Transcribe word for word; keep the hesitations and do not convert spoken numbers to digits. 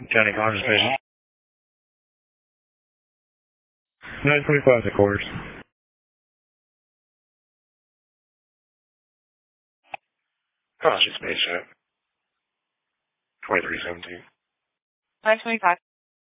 County Conscious Patient. nine twenty-five, the quarters. Conscious Patient. twenty-three seventeen. nine twenty-five.